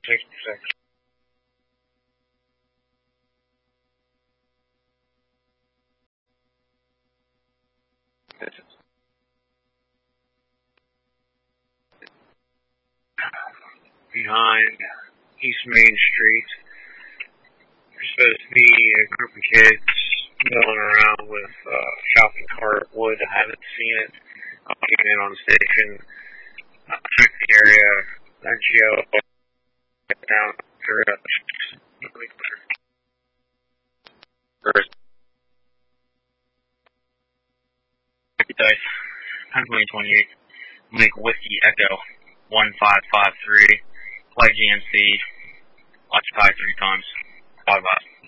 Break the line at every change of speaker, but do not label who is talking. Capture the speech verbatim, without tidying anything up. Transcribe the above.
sixty-six. Behind East Main Street, there's supposed to be a group of kids milling around with a uh, shopping cart wood. I haven't seen it. I came in on the station, uh, checked the area, then Geo down through it. First, dice, ten twenty twenty-eight, make Whiskey Echo one five five three, play G M C, occupy three times, bye bye.